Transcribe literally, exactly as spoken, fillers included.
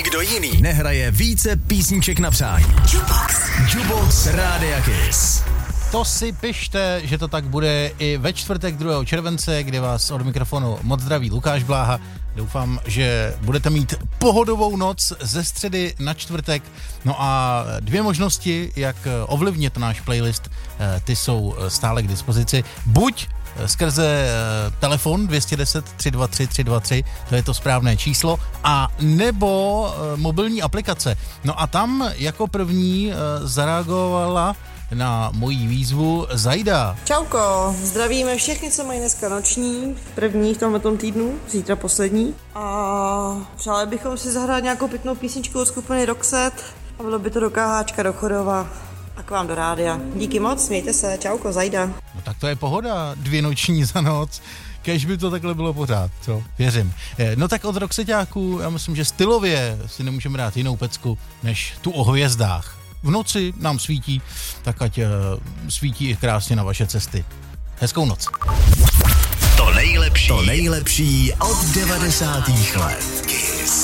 Nikdo jiný nehraje více písniček na přání. Jukebox. Jukebox Rádia Kiss. To si pište, že to tak bude i ve čtvrtek druhého července, kde vás od mikrofonu moc zdraví Lukáš Bláha. Doufám, že budete mít pohodovou noc ze středy na čtvrtek. No a dvě možnosti, jak ovlivnit náš playlist, ty jsou stále k dispozici. Buď skrze telefon dvě jedna nula tři dva tři tři dva tři, to je to správné číslo, a nebo mobilní aplikace. No a tam jako první zareagovala na moji výzvu Zajda. Čauko, zdravíme všechny, co mají dneska noční, první v tomhletom týdnu, zítra poslední. A přáli bychom si zahrát nějakou pěknou písničku od skupiny Roxette a bylo by to do káháčka, do Chodova a k vám do rádia. Díky moc, mějte se, čauko, Zajda. No tak to je pohoda, dvě noční za noc. Kéž by to takhle bylo pořád, co? Věřím. No tak od Roxeťáků, já myslím, že stylově si nemůžeme dát jinou pecku, než tu o hvězdách. V noci nám svítí, tak ať uh, svítí i krásně na vaše cesty. Hezkou noc. To nejlepší, to nejlepší od devadesátých let.